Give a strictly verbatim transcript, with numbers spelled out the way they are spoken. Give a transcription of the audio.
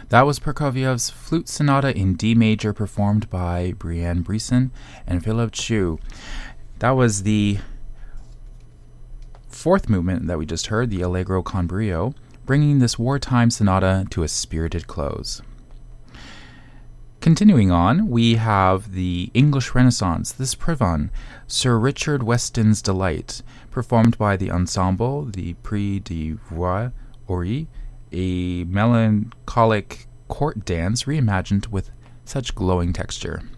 That was Prokofiev's Flute Sonata in D major, performed by Brianne Bresson and Philip Chu. That was the fourth movement that we just heard, the Allegro con brio, bringing this wartime sonata to a spirited close. Continuing on, we have the English Renaissance, this Privan, Sir Richard Weston's Delight, performed by the ensemble, the Prix de Roi Ori, a melancholic court dance reimagined with such glowing texture.